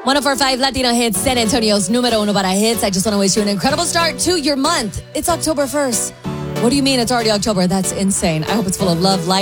One of our 5 Latino hits, San Antonio's número uno para hits. I just want to wish you an incredible start to your month. It's October 1st. What do you mean it's already October? That's insane. I hope it's full of love, light.